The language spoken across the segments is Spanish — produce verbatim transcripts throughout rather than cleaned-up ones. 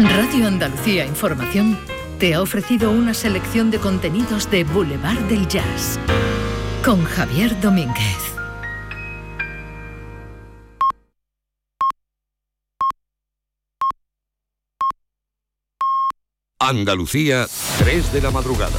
Radio Andalucía Información te ha ofrecido una selección de contenidos de Boulevard del Jazz con Javier Domínguez. Andalucía, tres de la madrugada.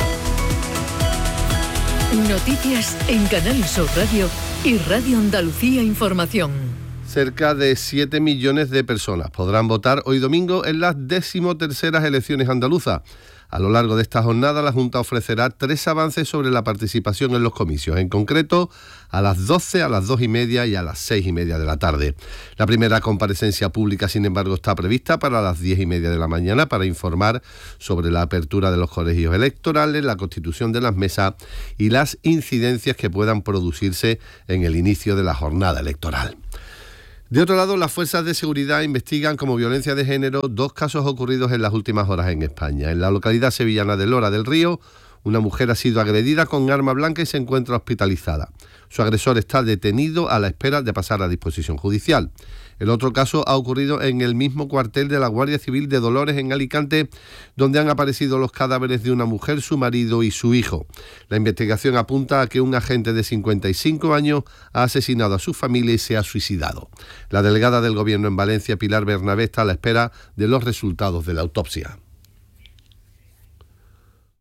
Noticias en Canal Sur Radio y Radio Andalucía Información. Cerca de siete millones de personas podrán votar hoy domingo en las decimoterceras elecciones andaluzas. A lo largo de esta jornada, la Junta ofrecerá tres avances sobre la participación en los comicios, en concreto a las doce, a las dos y media y a las seis y media de la tarde. La primera comparecencia pública, sin embargo, está prevista para las diez y media de la mañana para informar sobre la apertura de los colegios electorales, la constitución de las mesas y las incidencias que puedan producirse en el inicio de la jornada electoral. De otro lado, las fuerzas de seguridad investigan como violencia de género dos casos ocurridos en las últimas horas en España. En la localidad sevillana de Lora del Río, una mujer ha sido agredida con arma blanca y se encuentra hospitalizada. Su agresor está detenido a la espera de pasar a disposición judicial. El otro caso ha ocurrido en el mismo cuartel de la Guardia Civil de Dolores, en Alicante, donde han aparecido los cadáveres de una mujer, su marido y su hijo. La investigación apunta a que un agente de cincuenta y cinco años ha asesinado a su familia y se ha suicidado. La delegada del Gobierno en Valencia, Pilar Bernabé, está a la espera de los resultados de la autopsia.